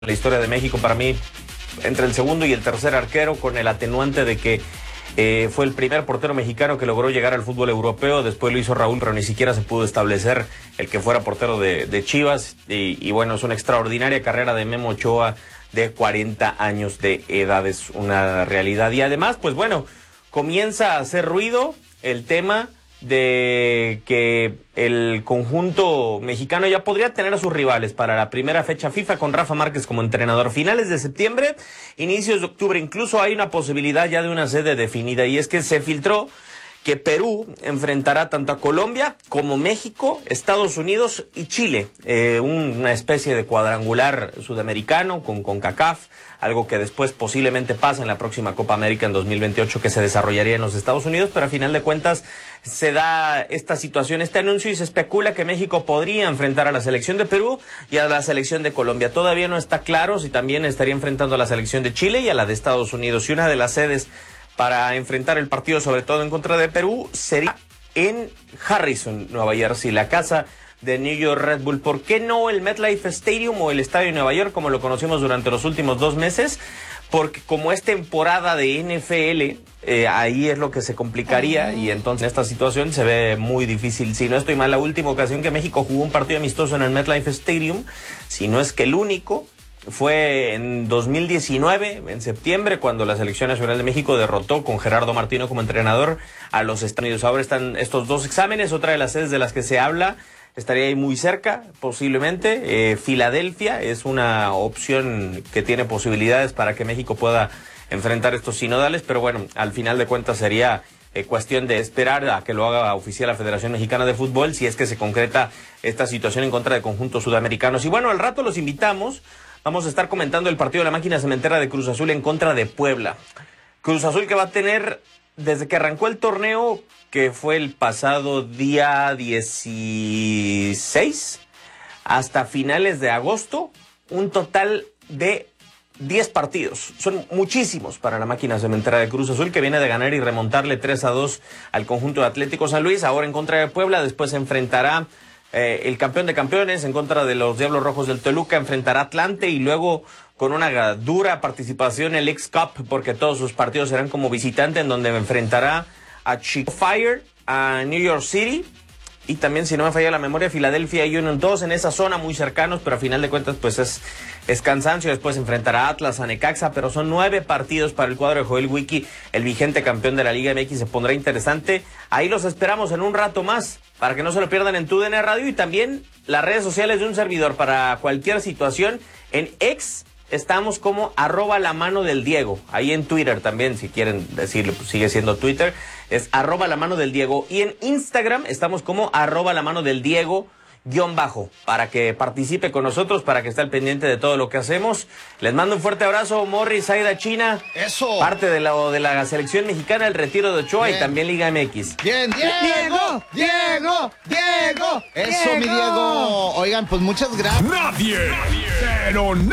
la historia de México, para mí, entre el segundo y el tercer arquero, con el atenuante de que fue el primer portero mexicano que logró llegar al fútbol europeo. Después lo hizo Raúl, pero ni siquiera se pudo establecer el que fuera portero de Chivas. Y bueno, es una extraordinaria carrera de Memo Ochoa, de 40 años de edad, es una realidad. Y además, pues bueno, comienza a hacer ruido el tema de que el conjunto mexicano ya podría tener a sus rivales para la primera fecha FIFA, con Rafa Márquez como entrenador. Finales de septiembre, inicios de octubre, incluso hay una posibilidad ya de una sede definida, y es que se filtró que Perú enfrentará tanto a Colombia como México, Estados Unidos y Chile, una especie de cuadrangular sudamericano con CONCACAF, algo que después posiblemente pasa en la próxima Copa América en 2028, que se desarrollaría en los Estados Unidos, pero a final de cuentas se da esta situación, este anuncio, y se especula que México podría enfrentar a la selección de Perú y a la selección de Colombia. Todavía no está claro si también estaría enfrentando a la selección de Chile y a la de Estados Unidos, y una de las sedes para enfrentar el partido, sobre todo en contra de Perú, sería en Harrison, Nueva Jersey, la casa de New York Red Bull. ¿Por qué no el MetLife Stadium o el Estadio de Nueva York, como lo conocimos durante los últimos 2 meses? Porque como es temporada de NFL, ahí es lo que se complicaría, y entonces esta situación se ve muy difícil. Si no estoy mal, la última ocasión que México jugó un partido amistoso en el MetLife Stadium, si no es que el único, fue en 2019, en septiembre, cuando la Selección Nacional de México derrotó con Gerardo Martino como entrenador a los Estados Unidos. Ahora están estos 2 exámenes, otra de las sedes de las que se habla estaría ahí muy cerca, posiblemente. Filadelfia es una opción que tiene posibilidades para que México pueda enfrentar estos sinodales, pero bueno, al final de cuentas sería cuestión de esperar a que lo haga oficial la Federación Mexicana de Fútbol, si es que se concreta esta situación en contra de conjuntos sudamericanos. Y bueno, al rato los invitamos. Vamos a estar comentando el partido de la máquina cementera de Cruz Azul en contra de Puebla. Cruz Azul que va a tener, desde que arrancó el torneo, que fue el pasado día 16, hasta finales de agosto, un total de 10 partidos. Son muchísimos para la máquina cementera de Cruz Azul, que viene de ganar y remontarle 3-2 al conjunto de Atlético San Luis. Ahora en contra de Puebla, después se enfrentará el campeón de campeones en contra de los Diablos Rojos del Toluca, enfrentará a Atlante, y luego con una dura participación el X-Cup, porque todos sus partidos serán como visitante, en donde enfrentará a Chicago Fire, a New York City, y también, si no me falla la memoria, Filadelfia y Union, todos en esa zona muy cercanos, pero a final de cuentas pues es cansancio. Después enfrentará a Atlas, a Necaxa, pero son 9 partidos para el cuadro de Joel Wiki, el vigente campeón de la Liga MX. Se pondrá interesante. Ahí los esperamos en un rato más, para que no se lo pierdan en TUDN Radio, y también las redes sociales de un servidor para cualquier situación. En X estamos como @laManoDelDiego. Ahí en Twitter también, si quieren decirlo, pues sigue siendo Twitter, es @laManoDelDiego. Y en Instagram estamos como @laManoDelDiego_, para que participe con nosotros, para que esté al pendiente de todo lo que hacemos. Les mando un fuerte abrazo, Morris, Aida, China. Eso. Parte de la selección mexicana, el retiro de Ochoa. Bien. Y también Liga MX. Bien, Diego. Eso, mi Diego. Oigan, pues muchas gracias. Nadie, pero